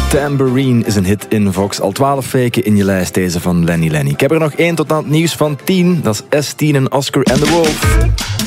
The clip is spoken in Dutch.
Tambourine is een hit in Vox. Al 12 weken in je lijst, deze van Lenny Lenny. Ik heb er nog 1 tot aan het nieuws van 10. Dat is S10 en Oscar and the Wolf.